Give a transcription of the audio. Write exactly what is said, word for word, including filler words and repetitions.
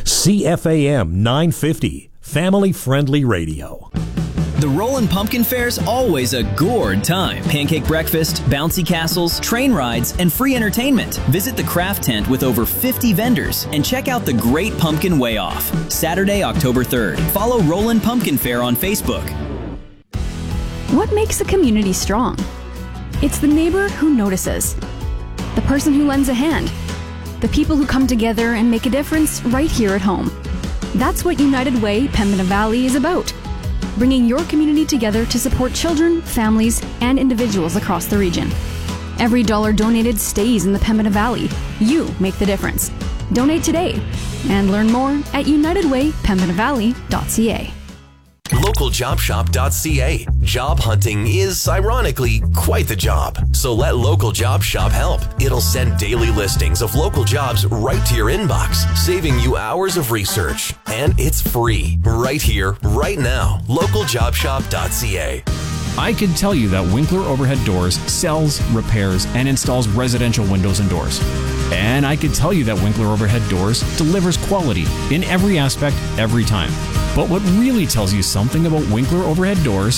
C F A M nine fifty, family-friendly radio. The Rollin' Pumpkin Fair's always a gourd time. Pancake breakfast, bouncy castles, train rides, and free entertainment. Visit the craft tent with over fifty vendors and check out the Great Pumpkin Way Off. Saturday, October third. Follow Rollin' Pumpkin Fair on Facebook. What makes a community strong? It's the neighbor who notices, the person who lends a hand, the people who come together and make a difference right here at home. That's what United Way Pembina Valley is about. Bringing your community together to support children, families, and individuals across the region. Every dollar donated stays in the Pembina Valley. You make the difference. Donate today and learn more at united way pembina valley dot c a. local job shop dot c a. Job hunting is, ironically, quite the job. So let Local Job Shop help. It'll send daily listings of local jobs right to your inbox, saving you hours of research. And it's free, right here, right now. local job shop dot c a. I can tell you that Winkler Overhead Doors sells, repairs, and installs residential windows and doors. And I can tell you that Winkler Overhead Doors delivers quality in every aspect, every time. But what really tells you something about Winkler Overhead Doors